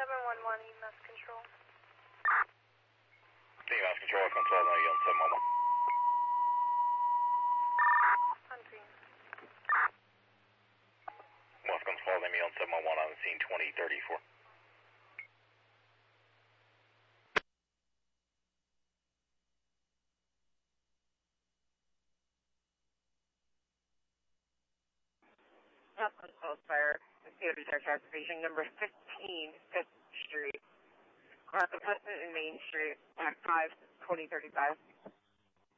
711 EMS control. EMS control, control, now you on 711. On scene. West control, let me on 711 on the scene 2034. Control Fire, Theater Transportation number 15, 5th Street. Cross the Hudson and Main Street at 5, 2035.